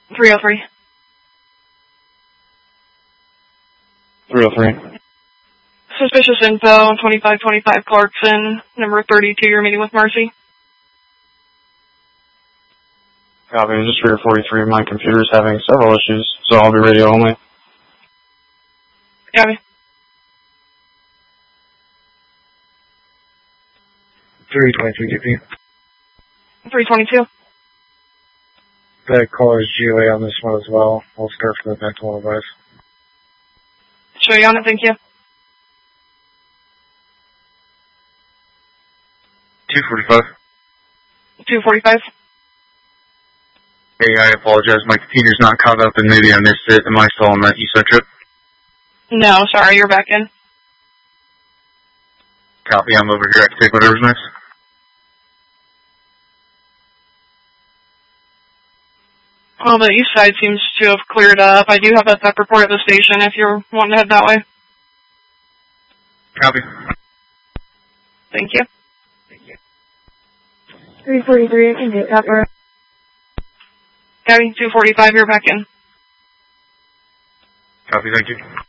303. 303. Suspicious info, 2525 Clarkson, number 32, you're meeting with Marcy. Copy, this is Rear 43. My computer's having several issues, so I'll be radio only. Copy. 323 DP. 322. The caller is GOA on this one as well. We'll start from the dental advice. Show you on it, thank you. 245. 245. Hey, I apologize. My computer's not caught up and maybe I missed it. Am I still on that east side trip? No, sorry, you're back in. Copy, I'm over here. I can take whatever's next. Well, the east side seems to have cleared up. I do have a theft report at the station if you're wanting to head that way. Copy. Thank you. 343, I can do that. Copy, 245, you're back in. Copy, thank you.